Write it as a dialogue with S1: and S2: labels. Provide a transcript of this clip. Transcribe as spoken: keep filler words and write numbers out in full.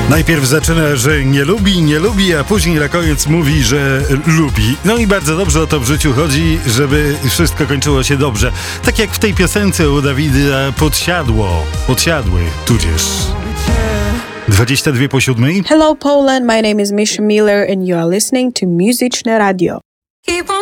S1: Najpierw zaczyna, że nie lubi, nie lubi, a później na koniec mówi, że lubi. No i bardzo dobrze o to w życiu chodzi, żeby wszystko kończyło się dobrze. Tak jak w tej piosence u Dawida Podsiadło, Podsiadły, tudzież dwadzieścia dwie po siódmej.
S2: Hello Poland, my name is Misha Miller and you are listening to Muzyczne Radio.